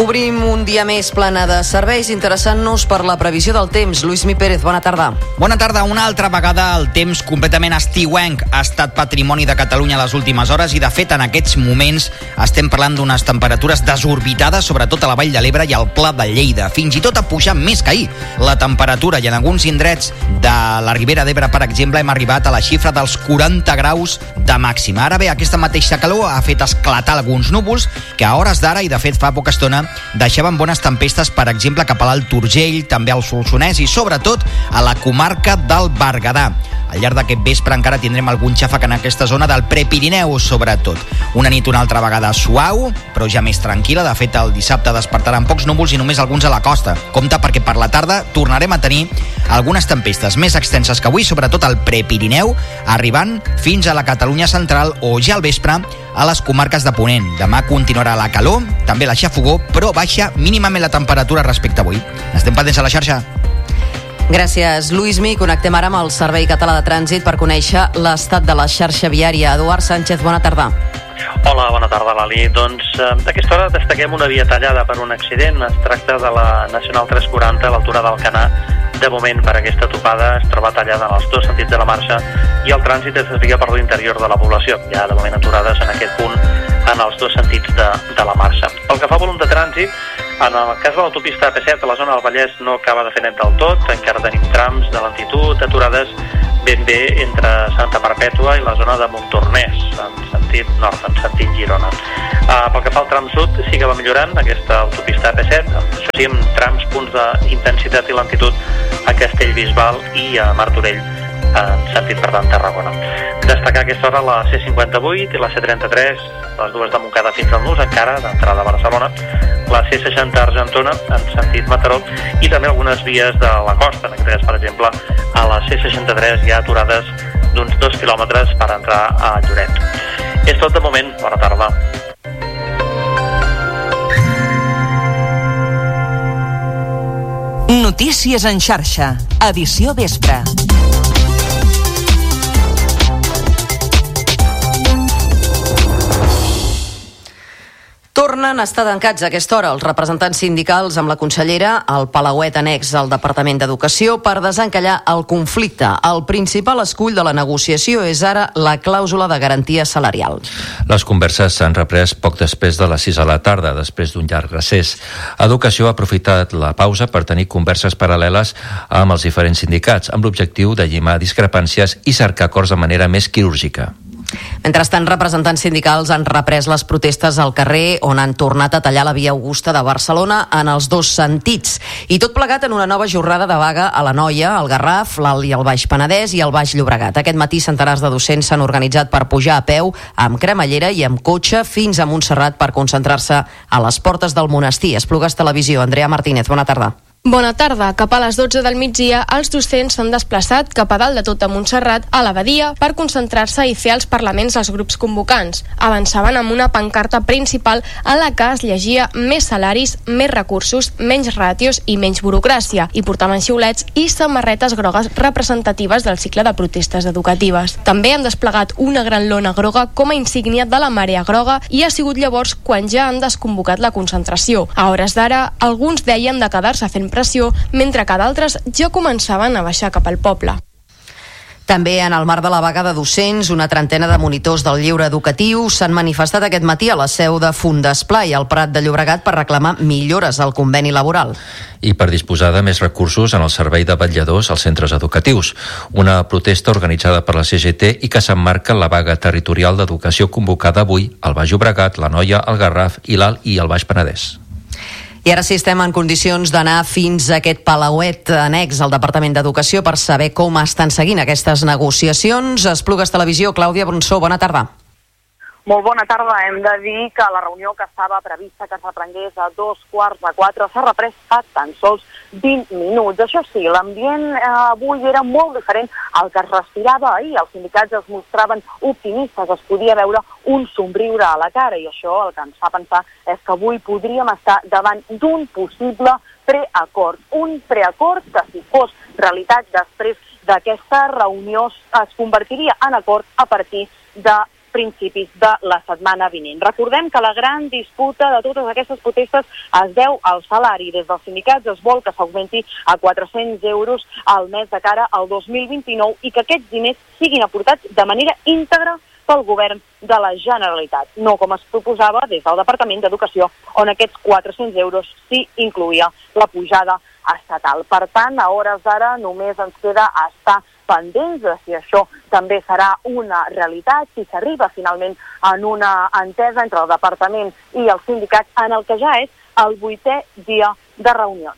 Obrim un dia més plena de serveis, interessant-nos per la previsió del temps. Lluís-Mi Pérez, bona tarda. Bona tarda. Una altra vegada el temps completament estiuenc ha estat patrimoni de Catalunya les últimes hores i, de fet, en aquests moments estem parlant d'unes temperatures desorbitades, sobretot a la Vall de l'Ebre i al Pla de Lleida. Fins i tot ha pujat més que ahir la temperatura, i en alguns indrets de la Ribera d'Ebre, per exemple, hem arribat a la xifra dels 40 graus de màxima. Ara bé, aquesta mateixa calor ha fet esclatar alguns núvols que a hores d'ara, i de fet fa poca estona, deixaven bones tempestes, per exemple, cap a l'Alt Urgell, també al Solsonès i, sobretot, a la comarca del Berguedà. Al llarg d'aquest vespre encara tindrem algun xàfec en aquesta zona del Prepirineu, sobretot. Una nit una altra vegada suau, però ja més tranquil·la. De fet, el dissabte despertaran pocs núvols i només alguns a la costa. Compte, perquè per la tarda tornarem a tenir algunes tempestes més extenses que avui, sobretot al Prepirineu, arribant fins a la Catalunya central o ja al vespre a les comarques de Ponent. Demà continuarà la calor, també la xafogó, però baixa mínimament la temperatura respecte a avui. Estem pendents a la xarxa. Gràcies, Lluís-Mi. Connectem ara amb el Servei Català de Trànsit per conèixer l'estat de la xarxa viària. Eduard Sánchez, bona tarda. Hola, bona tarda, Lali. Doncs d'aquesta hora destaquem una via tallada per un accident. Es tracta de la Nacional 340 a l'altura d'Alcanar. De moment, per aquesta topada, es troba tallada en els dos sentits de la marxa i el trànsit es desvia per l'interior de la població. Hi ha, de moment, aturades en aquest punt en els dos sentits de la marxa. Pel que fa a volum de trànsit, en el cas de l'autopista AP7 a la zona del Vallès no acaba de fer net del tot, encara tenim trams de lentitud aturades ben bé entre Santa Perpètua i la zona de Montornès, en sentit nord, en sentit Girona. Pel que fa al tram sud, sí que va millorant aquesta autopista AP7, això sí, amb trams, punts d'intensitat i lentitud a Castellbisbal i a Martorell, en sentit, per tant, Tarragona. Destacar aquesta hora la C58 i la C33, les dues de Montcada fins al Nus, encara d'entrada a Barcelona, la C60 a Argentona, en sentit Mataró, i també algunes vies de la costa, en aquest cas, per exemple, a la C63 hi ha aturades d'uns 2 quilòmetres per entrar a Lloret. És tot de moment. Bona tarda. Notícies en xarxa, edició vespre. Tornen a estar tancats a aquesta hora els representants sindicals amb la consellera al Palauet annex al Departament d'Educació per desencallar el conflicte. El principal escull de la negociació és ara la clàusula de garantia salarial. Les converses s'han reprès poc després de les 6 de la tarda, després d'un llarg recés. Educació ha aprofitat la pausa per tenir converses paral·leles amb els diferents sindicats, amb l'objectiu de llimar discrepàncies i cercar acords de manera més quirúrgica. Mentrestant, representants sindicals han reprès les protestes al carrer, on han tornat a tallar la via Augusta de Barcelona en els dos sentits. I tot plegat en una nova jornada de vaga a l'Anoia, al Garraf, l'Alt i el Baix Penedès i el Baix Llobregat. Aquest matí centenars de docents s'han organitzat per pujar a peu, amb cremallera i amb cotxe, fins a Montserrat per concentrar-se a les portes del monestir. Esplugues Televisió, Andrea Martínez, bona tarda. Bona tarda. Cap a les 12 del migdia, els docents s'han desplaçat cap a dalt de tot a Montserrat, a l'abadia, per concentrar-se i fer els parlaments als grups convocants. Avançaven amb una pancarta principal en la que es llegia més salaris, més recursos, menys ràtios i menys burocràcia, i portaven xiulets i samarretes grogues representatives del cicle de protestes educatives. També han desplegat una gran lona groga com a insígnia de la marea groga i ha sigut llavors quan ja han desconvocat la concentració. A hores d'ara, alguns deien de quedar-se fent pressió, mentre que d'altres ja començaven a baixar cap al poble. També en el marc de la vaga de docents, una trentena de monitors del lleure educatiu s'han manifestat aquest matí a la seu de Fundesplai, al Prat de Llobregat, per reclamar millores al conveni laboral. I per disposar de més recursos en el servei de vetlladors als centres educatius. Una protesta organitzada per la CGT i que s'emmarca en la vaga territorial d'educació convocada avui al Baix Llobregat, l'Anoia, el Garraf i l'Alt i el Baix Penedès. I ara sí estem en condicions d'anar fins a aquest Palauet annex al Departament d'Educació per saber com estan seguint aquestes negociacions. Esplugues Televisió, Clàudia Bronsó, bona tarda. Molt bona tarda. Hem de dir que la reunió que estava prevista que es reprengués a 3:45 s'ha reprès fa tan sols 20 minuts. Això sí, l'ambient avui era molt diferent al que es respirava ahir. Els sindicats es mostraven optimistes, es podia veure un somriure a la cara, i això el que ens fa pensar és que avui podríem estar davant d'un possible preacord. Un preacord que, si fos realitat després d'aquesta reunió, es convertiria en acord a partir de principis de la setmana vinent. Recordem que la gran disputa de totes aquestes protestes es deu al salari. Des dels sindicats es vol que s'augmenti a 400 euros al mes de cara al 2029 i que aquests diners siguin aportats de manera íntegra pel govern de la Generalitat, no com es proposava des del Departament d'Educació, on aquests 400 euros sí incloïa la pujada estatal. Per tant, a hores d'ara només ens queda estar pendents de si això també serà una realitat, si s'arriba finalment en una entesa entre el Departament i els sindicats en el que ja és el 8è dia de reunions.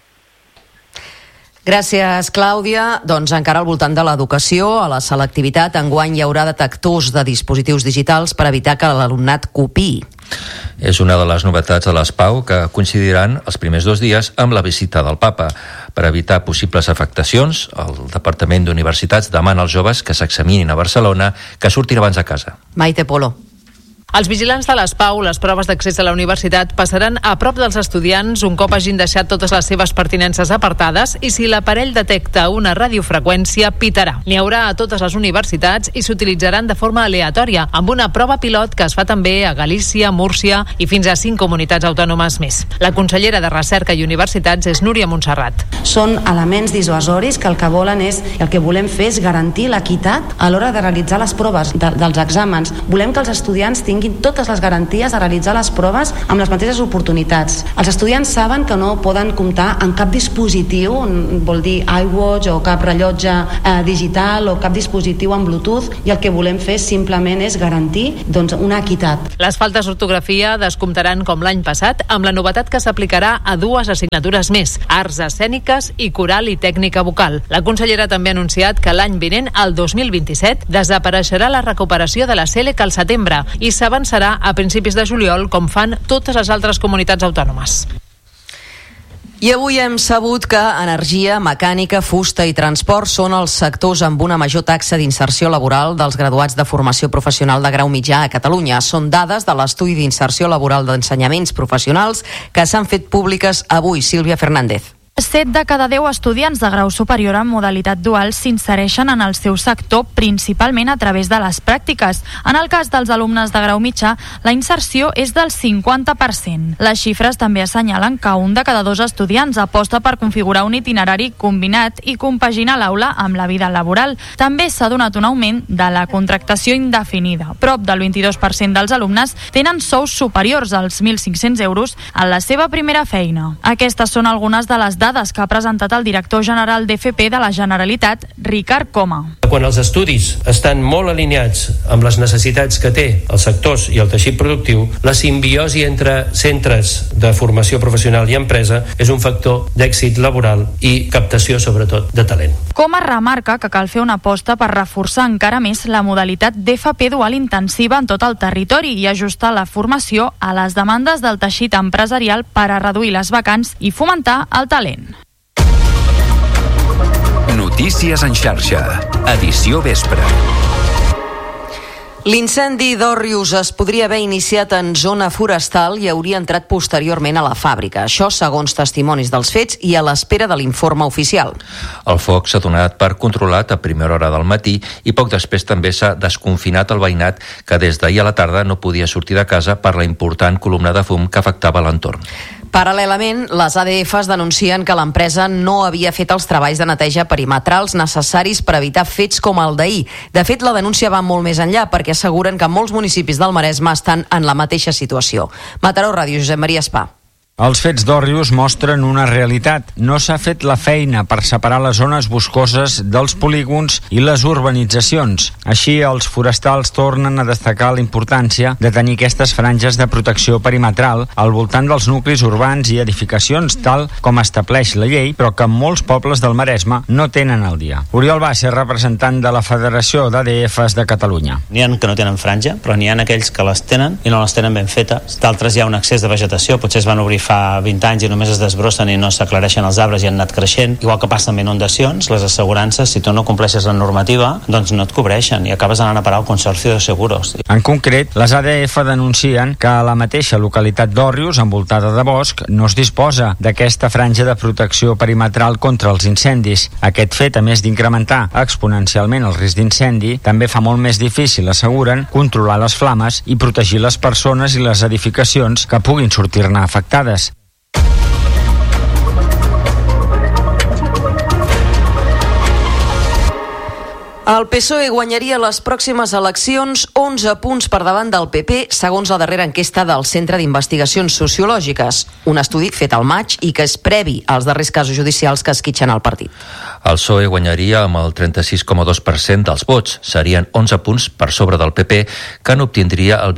Gràcies, Clàudia. Doncs encara al voltant de l'educació, a la selectivitat, enguany hi haurà detectors de dispositius digitals per evitar que l'alumnat copiï. És una de les novetats de les PAU que coincidiran els primers 2 dies amb la visita del Papa. Per evitar possibles afectacions, el Departament d'Universitats demana als joves que s'examinin a Barcelona que surtin abans de casa. Maite Polo. Els vigilants de les PAU, les proves d'accés a la universitat, passaran a prop dels estudiants un cop hagin deixat totes les seves pertinences apartades i si l'aparell detecta una radiofreqüència, pitarà. N'hi haurà a totes les universitats i s'utilitzaran de forma aleatòria, amb una prova pilot que es fa també a Galícia, Múrcia i fins a 5 comunitats autònomes més. La consellera de Recerca i Universitats és Núria Montserrat. Són elements dissuasoris que el que volen és, el que volem fer és garantir l'equitat a l'hora de realitzar les proves dels exàmens. Volem que els estudiants tinguin totes les garanties de realitzar les proves amb les mateixes oportunitats. Els estudiants saben que no poden comptar amb cap dispositiu, vol dir iWatch o cap rellotge digital o cap dispositiu amb Bluetooth, i el que volem fer simplement és garantir una equitat. Les faltes d'ortografia descomptaran com l'any passat, amb la novetat que s'aplicarà a 2 assignatures més, arts escèniques i coral i tècnica vocal. La consellera també ha anunciat que l'any vinent, el 2027, desapareixerà la recuperació de la SELEC al setembre i s'avançarà a principis de juliol, com fan totes les altres comunitats autònomes. I avui hem sabut que energia, mecànica, fusta i transport són els sectors amb una major taxa d'inserció laboral dels graduats de formació professional de grau mitjà a Catalunya. Són dades de l'estudi d'inserció laboral d'ensenyaments professionals que s'han fet públiques avui. Sílvia Fernández. 7 de cada 10 estudiants de grau superior en modalitat dual s'insereixen en el seu sector principalment a través de les pràctiques. En el cas dels alumnes de grau mitjà, la inserció és del 50%. Les xifres també assenyalen que 1 de cada 2 estudiants aposta per configurar un itinerari combinat i compaginar l'aula amb la vida laboral. També s'ha donat un augment de la contractació indefinida. Prop del 22% dels alumnes tenen sous superiors als 1.500 euros en la seva primera feina. Aquestes són algunes de les dades que ha presentat el director general d'FP de la Generalitat, Ricard Coma. Quan els estudis estan molt alineats amb les necessitats que té els sectors i el teixit productiu, la simbiosi entre centres de formació professional i empresa és un factor d'èxit laboral i captació, sobretot, de talent. Coma remarca que cal fer una aposta per reforçar encara més la modalitat d'FP dual intensiva en tot el territori i ajustar la formació a les demandes del teixit empresarial per a reduir les vacants i fomentar el talent. Notícies en xarxa, edició vespre. L'incendi d'Òrrius es podria haver iniciat en zona forestal i hauria entrat posteriorment a la fàbrica. Això segons testimonis dels fets i a l'espera de l'informe oficial. El foc s'ha donat per controlat a primera hora del matí i poc després també s'ha desconfinat el veïnat que des d'ahir a la tarda no podia sortir de casa per la important columna de fum que afectava l'entorn. Paral·lelament, les ADFs denuncien que l'empresa no havia fet els treballs de neteja perimetrals necessaris per evitar fets com el d'ahir. De fet, la denúncia va molt més enllà perquè asseguren que molts municipis del Maresme estan en la mateixa situació. Mataró Ràdio, Josep Maria Espà. Els fets d'Òrrius mostren una realitat. No s'ha fet la feina per separar les zones boscoses dels polígons i les urbanitzacions. Així, els forestals tornen a destacar la importància de tenir aquestes franges de protecció perimetral al voltant dels nuclis urbans i edificacions, tal com estableix la llei, però que molts pobles del Maresme no tenen al dia. Oriol Bassa, representant de la Federació d'ADFs de Catalunya. N'hi ha que no tenen franja, però n'hi ha aquells que les tenen i no les tenen ben fetes. D'altres hi ha un excés de vegetació, potser es van obrir fa 20 anys i només es desbrossen i no s'aclareixen els arbres i han anat creixent, igual que passa amb inundacions, les assegurances, si tu no compleixes la normativa, doncs no et cobreixen i acabes anant a parar al Consorci de Seguros. En concret, les ADF denuncien que a la mateixa localitat d'Òrrius, envoltada de bosc, no es disposa d'aquesta franja de protecció perimetral contra els incendis. Aquest fet, a més d'incrementar exponencialment el risc d'incendi, també fa molt més difícil, asseguren, controlar les flames i protegir les persones i les edificacions que puguin sortir-ne afectades. El PSOE guanyaria les pròximes eleccions 11 punts per davant del PP, segons la darrera enquesta del Centre d'Investigacions Sociològiques, un estudi fet al maig i que és previ als darrers casos judicials que esquitxen el partit. El PSOE guanyaria amb el 36,2% dels vots. Serien 11 punts per sobre del PP, que n'obtindria el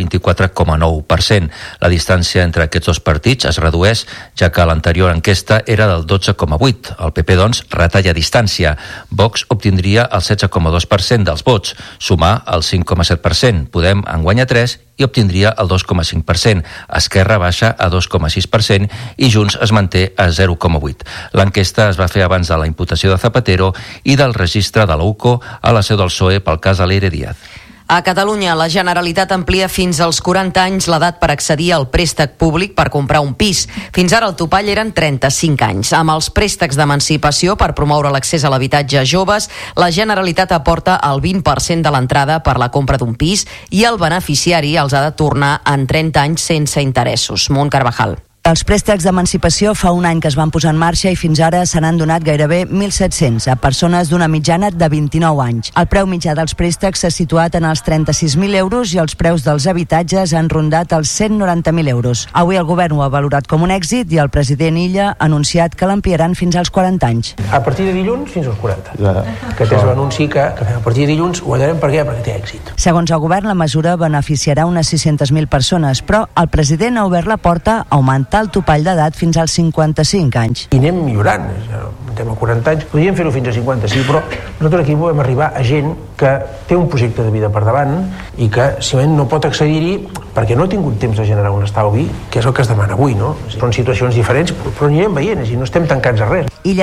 24,9%. La distància entre aquests dos partits es redueix, ja que l'anterior enquesta era del 12,8%. El PP, doncs, retalla distància. Vox obtindria el 16,2% dels vots. Sumar el 5,7%. Podem en guanya 3 i obtindria el 2,5%. Esquerra baixa a 2,6% i Junts es manté a 0,8%. L'enquesta es va fer abans de la imputació de Zapatero i del registre de l'UCO a la seu del PSOE pel cas Aleire Díaz. A Catalunya, la Generalitat amplia fins als 40 anys l'edat per accedir al préstec públic per comprar un pis. Fins ara el topall eren 35 anys. Amb els préstecs d'emancipació per promoure l'accés a l'habitatge a joves, la Generalitat aporta el 20% de l'entrada per la compra d'un pis i el beneficiari els ha de tornar en 30 anys sense interessos. Mont Carvajal. Els préstecs d'emancipació fa un any que es van posar en marxa i fins ara se n'han donat gairebé 1.700 a persones d'una mitjana de 29 anys. El preu mitjà dels préstecs s'ha situat en els 36.000 euros i els preus dels habitatges han rondat els 190.000 euros. Avui el govern ho ha valorat com un èxit i el president Illa ha anunciat que l'ampliaran fins als 40 anys. A partir de dilluns fins als 40. Aquest és l'anunci que fem a partir de dilluns. Guanyarem per què? Perquè té èxit. Segons el govern, la mesura beneficiarà unes 600.000 persones, però el president ha obert la porta a augmentar el topall d'edat fins als 55 anys. I anem millorant, estem a 40 anys, podríem fer-ho fins a 55, però nosaltres aquí volem arribar a gent que té un projecte de vida per davant i que simplement no pot accedir-hi perquè no ha tingut temps de generar un estalvi, que és el que es demana avui, no? Són situacions diferents, però anirem veient, no estem tancats a res.